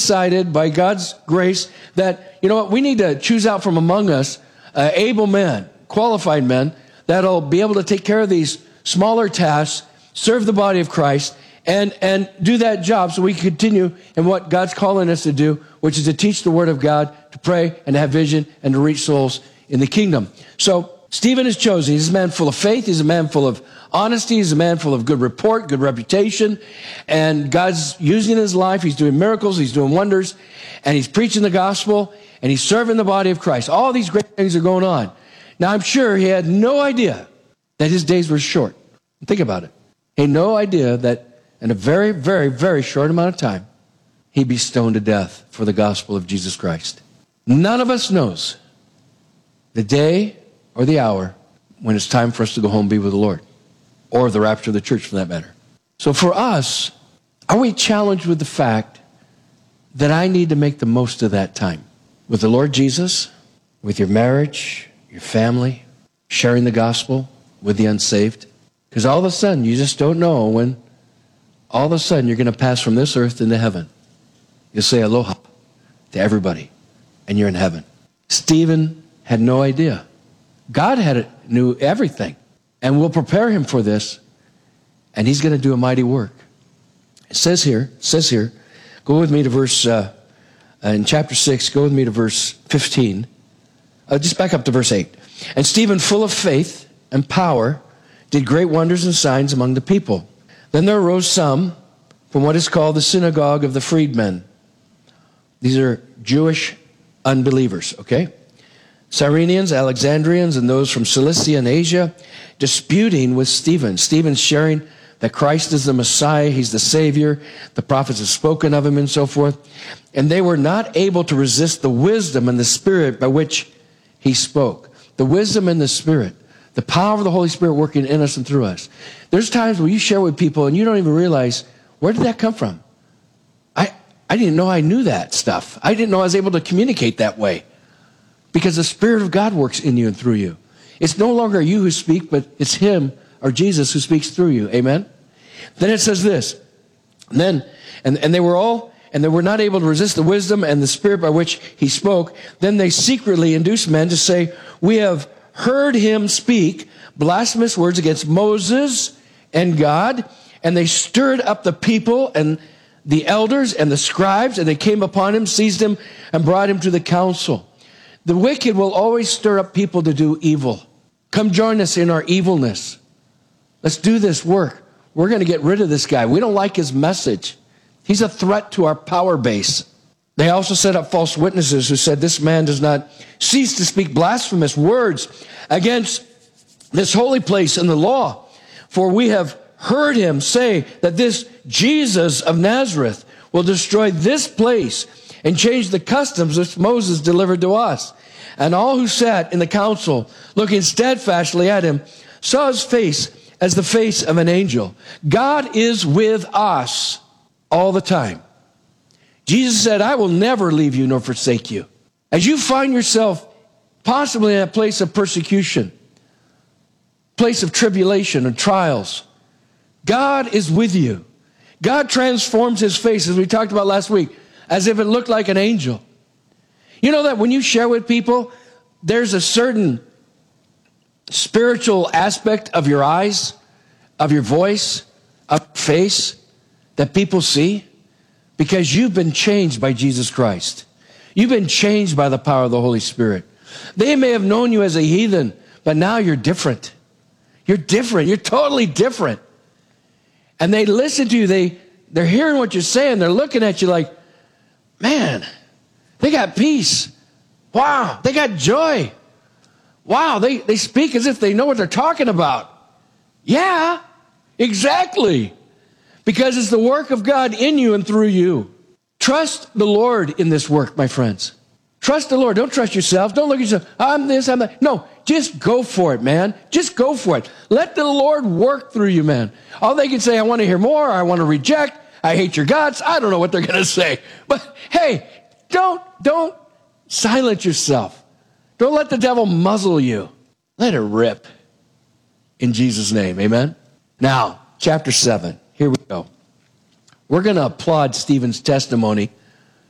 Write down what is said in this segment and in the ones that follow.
decided by God's grace that, you know what, we need to choose out from among us able men, qualified men, that'll be able to take care of these smaller tasks, serve the body of Christ, and do that job so we can continue in what God's calling us to do, which is to teach the Word of God, to pray and to have vision and to reach souls in the kingdom. So Stephen is chosen. He's a man full of faith. He's a man full of honesty. He's a man full of good report, good reputation. And God's using his life. He's doing miracles. He's doing wonders. And he's preaching the gospel. And he's serving the body of Christ. All these great things are going on. Now, I'm sure he had no idea that his days were short. Think about it. He had no idea that in a very, very, very short amount of time, he'd be stoned to death for the gospel of Jesus Christ. None of us knows the day or the hour when it's time for us to go home and be with the Lord, or the rapture of the church for that matter. So for us, are we challenged with the fact that I need to make the most of that time with the Lord Jesus, with your marriage, your family, sharing the gospel with the unsaved? Because all of a sudden, you just don't know when all of a sudden you're going to pass from this earth into heaven. You'll say aloha to everybody, and you're in heaven. Stephen had no idea. God knew everything, and will prepare him for this, and he's going to do a mighty work. It says here, go with me to verse, in chapter 6, go with me to verse 15. Just back up to verse 8. And Stephen, full of faith and power, did great wonders and signs among the people. Then there arose some from what is called the synagogue of the freedmen. These are Jewish unbelievers, okay? Cyrenians, Alexandrians, and those from Cilicia and Asia, disputing with Stephen. Stephen's sharing that Christ is the Messiah, he's the Savior, the prophets have spoken of him and so forth. And they were not able to resist the wisdom and the Spirit by which he spoke. The wisdom and the Spirit, the power of the Holy Spirit working in us and through us. There's times when you share with people and you don't even realize, where did that come from? I didn't know I knew that stuff. I didn't know I was able to communicate that way. Because the Spirit of God works in you and through you. It's no longer you who speak, but it's him or Jesus who speaks through you. Amen? Then it says this. And they were not able to resist the wisdom and the Spirit by which he spoke. Then they secretly induced men to say, we have heard him speak blasphemous words against Moses and God. And they stirred up the people and the elders and the scribes, and they came upon him, seized him, and brought him to the council. The wicked will always stir up people to do evil. Come join us in our evilness. Let's do this work. We're going to get rid of this guy. We don't like his message. He's a threat to our power base. They also set up false witnesses who said, this man does not cease to speak blasphemous words against this holy place and the law. For we have heard him say that this Jesus of Nazareth will destroy this place and change the customs which Moses delivered to us. And all who sat in the council, looking steadfastly at him, saw his face as the face of an angel. God is with us all the time. Jesus said, I will never leave you nor forsake you. As you find yourself possibly in a place of persecution, place of tribulation and trials, God is with you. God transforms his face, as we talked about last week, as if it looked like an angel. You know that when you share with people, there's a certain spiritual aspect of your eyes, of your voice, of your face that people see because you've been changed by Jesus Christ. You've been changed by the power of the Holy Spirit. They may have known you as a heathen, but now you're different. You're different. You're totally different. And they listen to you. They're hearing what you're saying. They're looking at you like, man, they got peace. Wow, they got joy. Wow, they speak as if they know what they're talking about. Yeah, exactly. Because it's the work of God in you and through you. Trust the Lord in this work, my friends. Trust the Lord. Don't trust yourself. Don't look at yourself. I'm this, I'm that. No, just go for it, man. Just go for it. Let the Lord work through you, man. All they can say, I want to hear more. I want to reject. I hate your guts. I don't know what they're going to say. But hey, don't silence yourself. Don't let the devil muzzle you. Let it rip in Jesus' name. Amen. Now, chapter 7. Here we go. We're going to applaud Stephen's testimony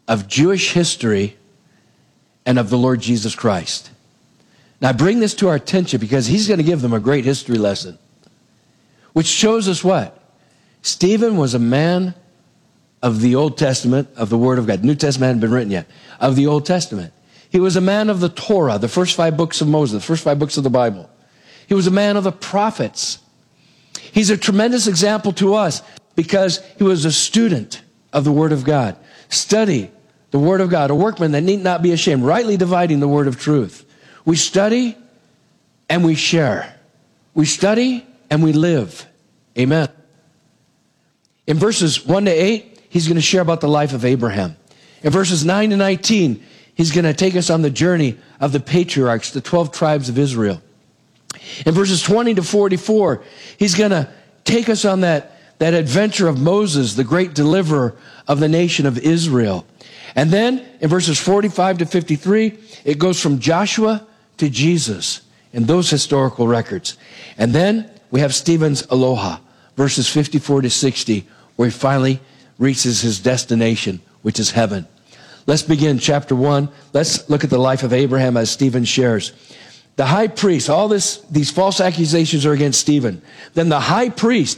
of Jewish history and of the Lord Jesus Christ. Now, I bring this to our attention because he's going to give them a great history lesson, which shows us what? Stephen was a man of the Old Testament, of the Word of God. New Testament hadn't been written yet. Of the Old Testament. He was a man of the Torah, the first 5 books of Moses, the first 5 books of the Bible. He was a man of the prophets. He's a tremendous example to us because he was a student of the Word of God. Study the Word of God, a workman that need not be ashamed, rightly dividing the word of truth. We study and we share. We study and we live. Amen. In verses 1 to 8, he's going to share about the life of Abraham. In verses 9 to 19, he's going to take us on the journey of the patriarchs, the 12 tribes of Israel. In verses 20 to 44, he's going to take us on that adventure of Moses, the great deliverer of the nation of Israel. And then in verses 45 to 53, it goes from Joshua to Jesus in those historical records. And then we have Stephen's Aloha, verses 54 to 60, where he finally reaches his destination, which is heaven. Let's begin chapter 1. Let's look at the life of Abraham as Stephen shares. The high priest, these false accusations are against Stephen. Then the high priest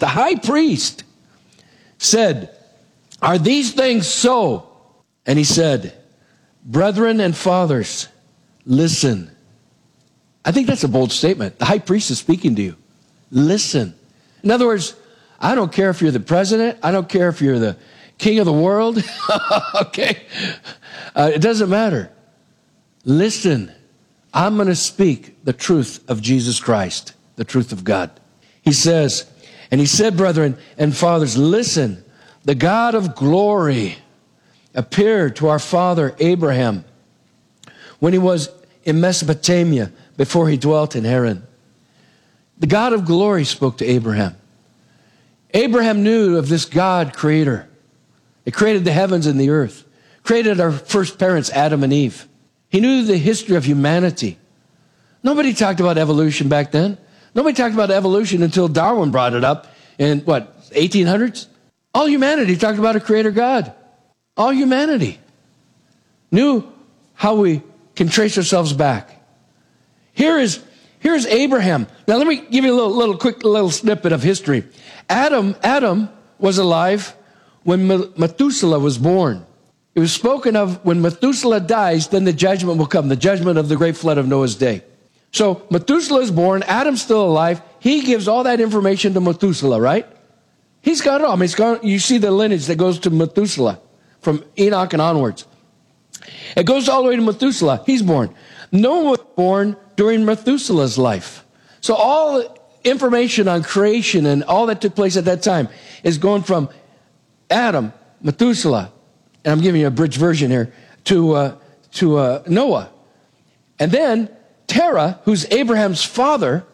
said, "Are these things so?" And he said, "Brethren and fathers, listen." I think that's a bold statement. The high priest is speaking to you. Listen. In other words, I don't care if you're the president. I don't care if you're the king of the world. Okay? It doesn't matter. Listen. I'm going to speak the truth of Jesus Christ, the truth of God. He says, and he said, "Brethren and fathers, listen. The God of glory appeared to our father Abraham when he was in Mesopotamia before he dwelt in Haran." The God of glory spoke to Abraham. Abraham knew of this God creator. He created the heavens and the earth, created our first parents, Adam and Eve. He knew the history of humanity. Nobody talked about evolution back then. Nobody talked about evolution until Darwin brought it up in, 1800s? All humanity talked about a creator God. All humanity knew how we can trace ourselves back. Here's Abraham. Now let me give you a quick snippet of history. Adam was alive when Methuselah was born. It was spoken of when Methuselah dies, then the judgment will come, the judgment of the great flood of Noah's day. So Methuselah is born, Adam's still alive. He gives all that information to Methuselah, right? He's got it all. You see the lineage that goes to Methuselah from Enoch and onwards. It goes all the way to Methuselah. He's born. Noah was born during Methuselah's life. So all the information on creation and all that took place at that time is going from Adam, Methuselah, and I'm giving you a bridge version here, to Noah. And then Terah, who's Abraham's father,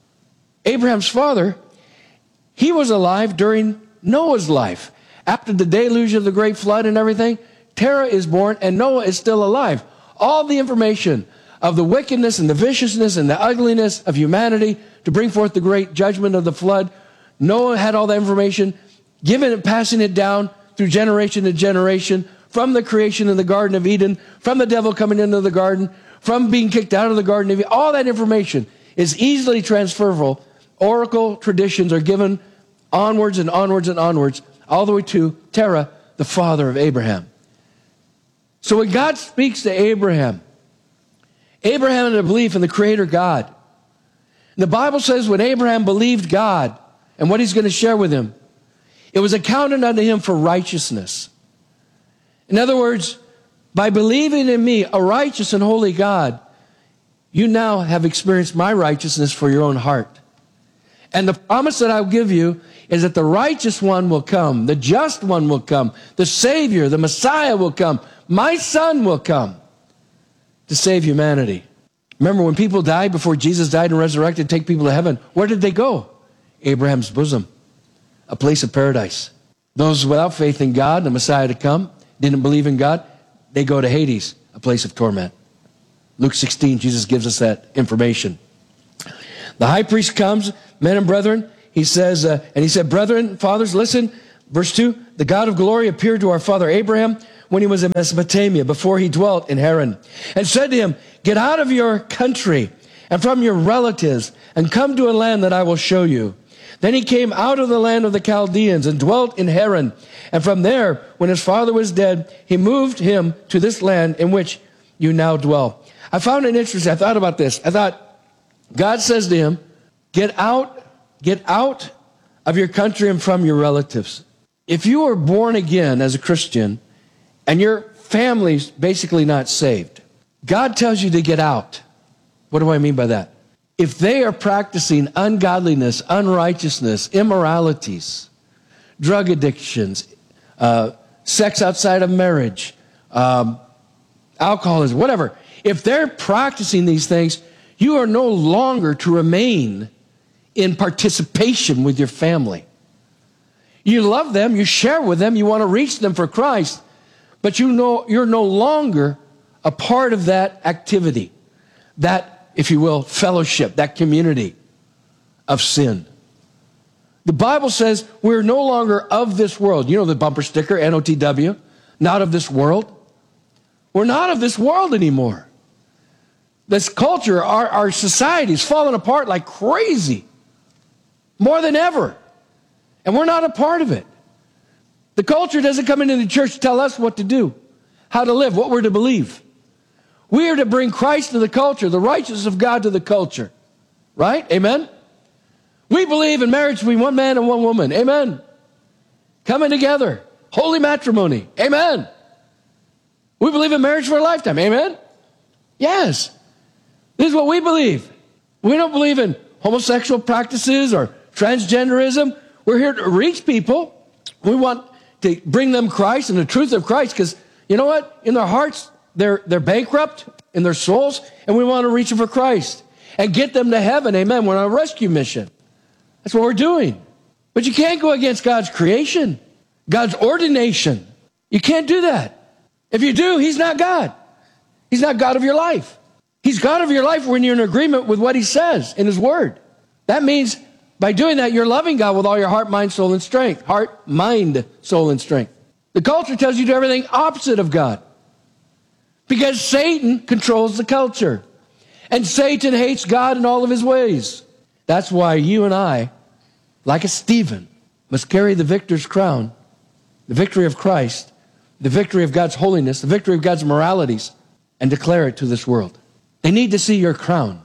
he was alive during Noah's life. After the deluge of the great flood and everything, Terah is born and Noah is still alive. All the information of the wickedness and the viciousness and the ugliness of humanity to bring forth the great judgment of the flood, Noah had all that information, giving it, passing it down through generation to generation, from the creation in the Garden of Eden, from the devil coming into the garden, from being kicked out of the Garden of Eden. All that information is easily transferable. Oracle traditions are given onwards and onwards and onwards, all the way to Terah, the father of Abraham. So when God speaks to Abraham had a belief in the Creator God. And the Bible says when Abraham believed God and what he's going to share with him, it was accounted unto him for righteousness. In other words, by believing in me, a righteous and holy God, you now have experienced my righteousness for your own heart. And the promise that I'll give you is that the righteous one will come, the just one will come, the Savior, the Messiah will come, my Son will come to save humanity. Remember when people died before Jesus died and resurrected, take people to heaven, where did they go? Abraham's bosom, a place of paradise. Those without faith in God, the Messiah to come, didn't believe in God, they go to Hades, a place of torment. Luke 16, Jesus gives us that information. The high priest comes, men and brethren, he says, and he said, "Brethren, fathers, listen." Verse 2, "The God of glory appeared to our father Abraham when he was in Mesopotamia, before he dwelt in Haran, and said to him, get out of your country and from your relatives, and come to a land that I will show you. Then he came out of the land of the Chaldeans and dwelt in Haran. And from there, when his father was dead, he moved him to this land in which you now dwell. I found it interesting. I thought about this. I thought, God says to him, get out of your country and from your relatives. If you are born again as a Christian and your family's basically not saved, God tells you to get out. What do I mean by that? If they are practicing ungodliness, unrighteousness, immoralities, drug addictions, sex outside of marriage, alcoholism, whatever, if they're practicing these things, you are no longer to remain in participation with your family. You love them, you share with them, you want to reach them for Christ, but you know you're no longer a part of that activity, that, if you will, fellowship, that community of sin. The Bible says we're no longer of this world. You know the bumper sticker, NOTW, not of this world. We're not of this world anymore. This culture, our society is falling apart like crazy, more than ever. And we're not a part of it. The culture doesn't come into the church to tell us what to do, how to live, what we're to believe. We are to bring Christ to the culture, the righteousness of God to the culture. Right? Amen? We believe in marriage between one man and one woman. Amen? Coming together. Holy matrimony. Amen? We believe in marriage for a lifetime. Amen? Yes. This is what we believe. We don't believe in homosexual practices or transgenderism. We're here to reach people. We want to bring them Christ and the truth of Christ, because you know what? In their hearts, they're bankrupt in their souls, and we want to reach them for Christ and get them to heaven. Amen. We're on a rescue mission. That's what we're doing. But you can't go against God's creation, God's ordination. You can't do that. If you do, He's not God. He's not God of your life. He's God of your life when you're in agreement with what He says in His Word. That means by doing that, you're loving God with all your heart, mind, soul, and strength. Heart, mind, soul, and strength. The culture tells you to do everything opposite of God, because Satan controls the culture. And Satan hates God in all of his ways. That's why you and I, like a Stephen, must carry the victor's crown, the victory of Christ, the victory of God's holiness, the victory of God's moralities, and declare it to this world. They need to see your crown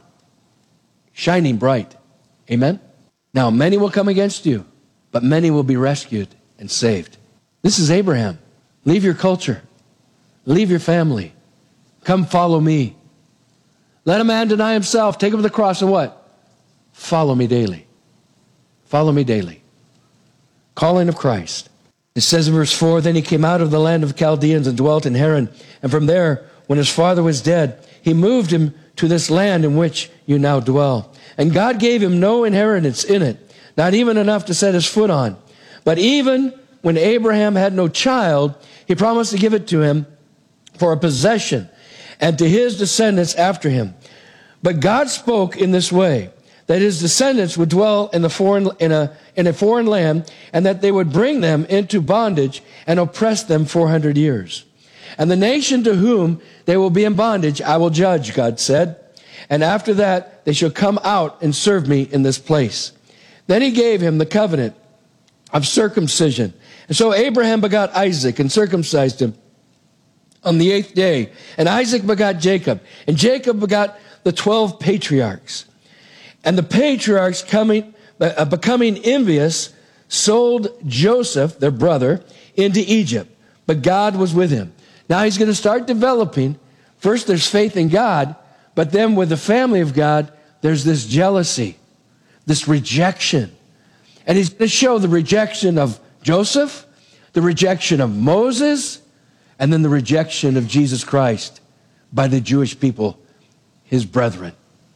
shining bright. Amen? Now, many will come against you, but many will be rescued and saved. This is Abraham. Leave your culture. Leave your family. Come follow me. Let a man deny himself, take up the cross, and what? Follow me daily. Follow me daily. Calling of Christ. It says in verse 4, then he came out of the land of Chaldeans and dwelt in Haran. And from there, when his father was dead, he moved him to this land in which you now dwell. And God gave him no inheritance in it, not even enough to set his foot on. But even when Abraham had no child, he promised to give it to him for a possession, and to his descendants after him. But God spoke in this way, that his descendants would dwell in a foreign land, and that they would bring them into bondage and oppress them 400 years. And the nation to whom they will be in bondage I will judge, God said. And after that they shall come out and serve me in this place. Then he gave him the covenant of circumcision. And so Abraham begot Isaac and circumcised him on the 8th day. And Isaac begot Jacob. And Jacob begot the 12 patriarchs. And the patriarchs becoming envious sold Joseph, their brother, into Egypt. But God was with him. Now he's going to start developing. First there's faith in God. But then with the family of God, there's this jealousy, this rejection. And he's going to show the rejection of Joseph, the rejection of Moses, and then the rejection of Jesus Christ by the Jewish people, his brethren.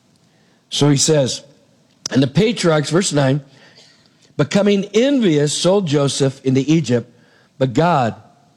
So he says, and the patriarchs, verse 9, becoming envious, sold Joseph into Egypt, but God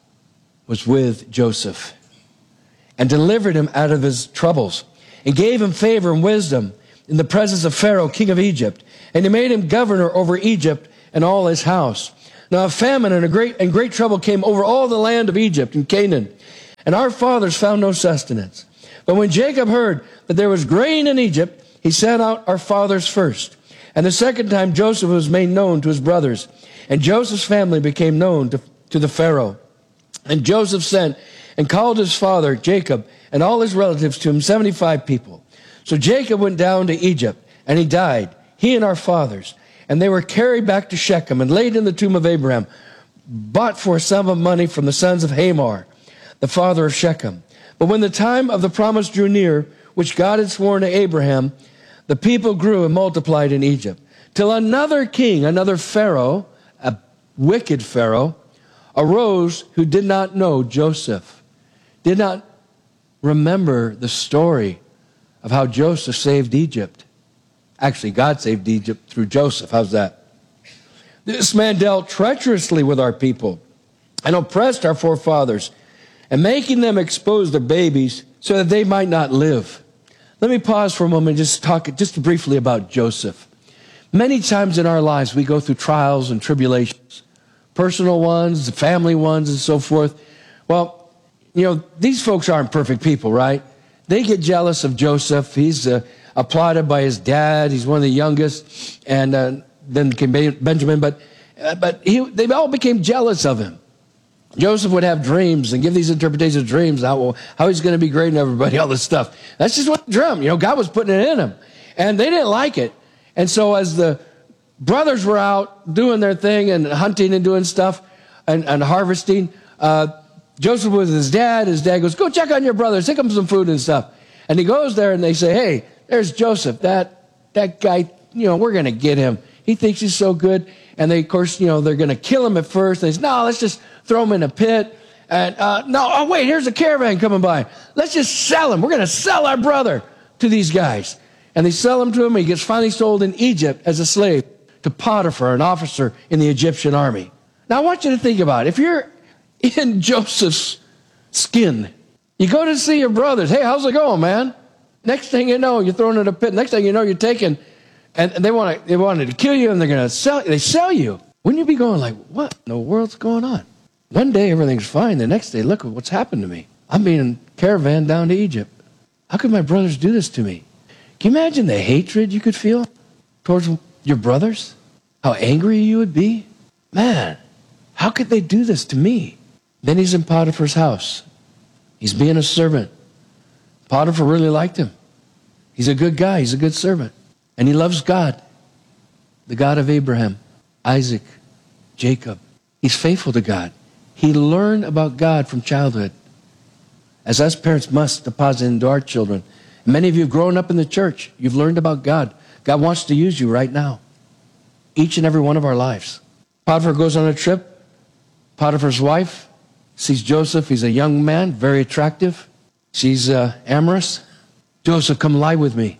was with Joseph and delivered him out of his troubles and gave him favor and wisdom in the presence of Pharaoh, king of Egypt. And he made him governor over Egypt and all his house. Now a famine and great trouble came over all the land of Egypt and Canaan, and our fathers found no sustenance. But when Jacob heard that there was grain in Egypt, he sent out our fathers first. And the second time Joseph was made known to his brothers, and Joseph's family became known to the Pharaoh. And Joseph sent and called his father Jacob and all his relatives to him, 75 people. So Jacob went down to Egypt, and he died, he and our fathers. And they were carried back to Shechem and laid in the tomb of Abraham, bought for a sum of money from the sons of Hamor, the father of Shechem. But when the time of the promise drew near, which God had sworn to Abraham, the people grew and multiplied in Egypt, till another king, another Pharaoh, a wicked Pharaoh, arose who did not know Joseph, did not remember the story of how Joseph saved Egypt. Actually, God saved Egypt through Joseph. How's that? This man dealt treacherously with our people and oppressed our forefathers, and making them expose their babies so that they might not live. Let me pause for a moment and just talk just briefly about Joseph. Many times in our lives, we go through trials and tribulations, personal ones, family ones, and so forth. Well, these folks aren't perfect people, right? They get jealous of Joseph. He's applauded by his dad. He's one of the youngest, and then came Benjamin. But they all became jealous of him. Joseph would have dreams and give these interpretations of dreams, how he's going to be great and everybody, all this stuff. That's just what the dream. God was putting it in him. And they didn't like it. And so as the brothers were out doing their thing and hunting and doing stuff and harvesting, Joseph was with his dad. His dad goes, go check on your brothers, take them some food and stuff. And he goes there and they say, hey, there's Joseph. That guy, we're going to get him. He thinks he's so good. And they, of course, they're going to kill him at first. They say, no, let's just throw him in a pit. And wait, here's a caravan coming by. Let's just sell him. We're going to sell our brother to these guys. And they sell him to him. And he gets finally sold in Egypt as a slave to Potiphar, an officer in the Egyptian army. Now, I want you to think about it. If you're in Joseph's skin, you go to see your brothers. Hey, how's it going, man? Next thing you know, you're thrown in a pit. Next thing you know, you're taken. And they wanted to kill you, and they're going to sell you. Wouldn't you be going like, what in the world's going on? One day, everything's fine. The next day, look at what's happened to me. I'm being caravan down to Egypt. How could my brothers do this to me? Can you imagine the hatred you could feel towards your brothers? How angry you would be? Man, how could they do this to me? Then he's in Potiphar's house. He's being a servant. Potiphar really liked him. He's a good guy. He's a good servant. And he loves God, the God of Abraham, Isaac, Jacob. He's faithful to God. He learned about God from childhood, as us parents must deposit into our children. And many of you have grown up in the church. You've learned about God. God wants to use you right now, each and every one of our lives. Potiphar goes on a trip. Potiphar's wife sees Joseph. He's a young man, very attractive. She's amorous. Joseph, come lie with me.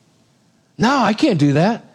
No, I can't do that.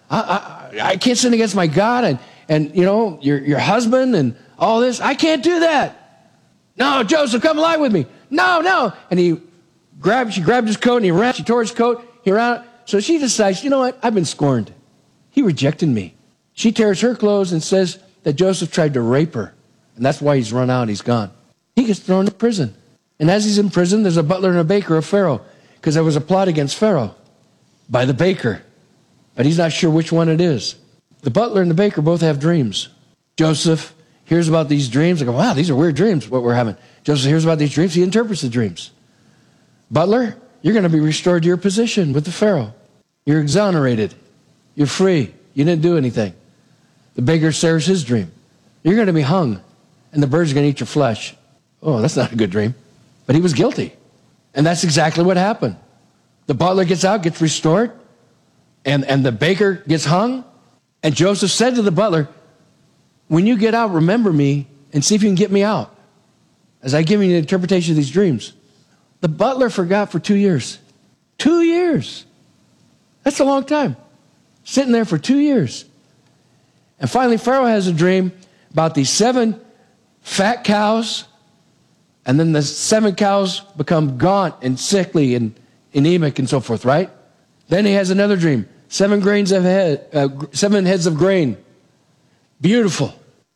I can't sin against my God and your husband and all this. I can't do that. No, Joseph, come lie with me. No. And she grabbed his coat and she tore his coat. He ran out. So she decides, you know what? I've been scorned. He rejected me. She tears her clothes and says that Joseph tried to rape her. And that's why he's run out. He's gone. He gets thrown in prison. And as he's in prison, there's a butler and a baker of Pharaoh, because there was a plot against Pharaoh by the baker, but he's not sure which one it is. The butler and the baker both have dreams. Joseph hears about these dreams. I go, wow, these are weird dreams, what we're having. Joseph hears about these dreams. He interprets the dreams. Butler, you're going to be restored to your position with the Pharaoh. You're exonerated. You're free. You didn't do anything. The baker shares his dream. You're going to be hung, and the birds are going to eat your flesh. Oh, that's not a good dream. But he was guilty. And that's exactly what happened. The butler gets out, gets restored, and the baker gets hung. And Joseph said to the butler, when you get out, remember me and see if you can get me out as I give you the interpretation of these dreams. The butler forgot for 2 years. 2 years. That's a long time. Sitting there for 2 years. And finally, Pharaoh has a dream about these 7 fat cows, and then the 7 cows become gaunt and sickly and anemic and so forth, right? Then he has another dream. 7 heads of grain. Beautiful.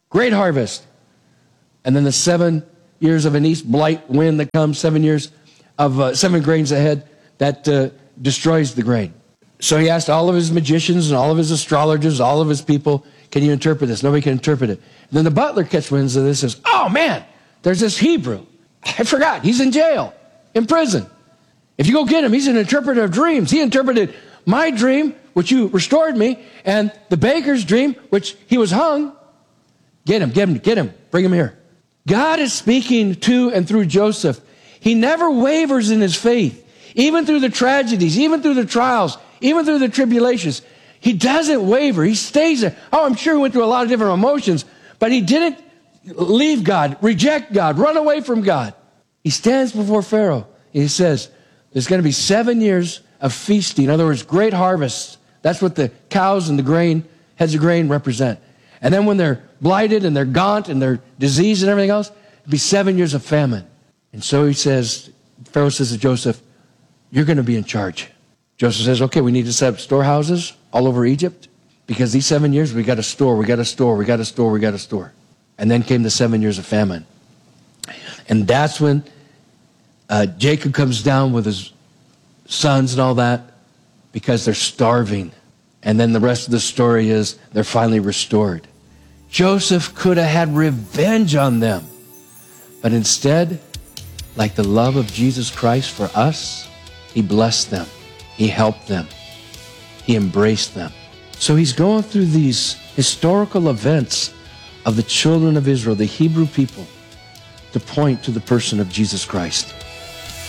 Great harvest. And then the 7 years of an east blight wind that comes, 7 years of 7 grains ahead, that destroys the grain. So he asked all of his magicians and all of his astrologers, all of his people, can you interpret this? Nobody can interpret it. And then the butler catches wind of this and says, oh man, there's this Hebrew. I forgot, he's in jail, in prison. If you go get him, he's an interpreter of dreams. He interpreted my dream, which you restored me, and the baker's dream, which he was hung. Get him, bring him here. God is speaking to and through Joseph. He never wavers in his faith, even through the tragedies, even through the trials, even through the tribulations. He doesn't waver. He stays there. Oh, I'm sure he went through a lot of different emotions, but he didn't leave God, reject God, run away from God. He stands before Pharaoh. And he says, there's going to be 7 years of feasting. In other words, great harvests. That's what the cows and the grain, heads of grain represent. And then when they're blighted and they're gaunt and they're diseased and everything else, it'll be 7 years of famine. And so he says, Pharaoh says to Joseph, you're going to be in charge. Joseph says, okay, we need to set up storehouses all over Egypt because these 7 years we got to store. And then came the 7 years of famine. And that's when Jacob comes down with his sons and all that because they're starving. And then the rest of the story is they're finally restored. Joseph could have had revenge on them. But instead, like the love of Jesus Christ for us, he blessed them. He helped them. He embraced them. So he's going through these historical events of the children of Israel, the Hebrew people, to point to the person of Jesus Christ.